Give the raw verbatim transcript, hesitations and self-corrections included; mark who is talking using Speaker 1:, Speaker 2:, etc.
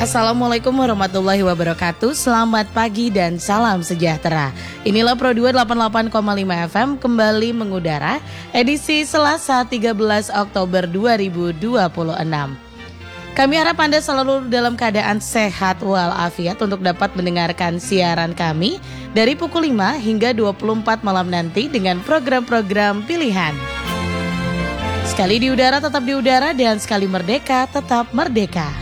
Speaker 1: Assalamualaikum warahmatullahi wabarakatuh. Selamat pagi dan salam sejahtera. Inilah Pro dua delapan puluh delapan koma lima F M kembali mengudara edisi Selasa tiga belas Oktober dua ribu dua puluh enam. Kami harap Anda selalu dalam keadaan sehat walafiat untuk dapat mendengarkan siaran kami dari pukul lima hingga dua puluh empat malam nanti dengan program-program pilihan. Sekali di udara tetap di udara dan sekali merdeka tetap merdeka.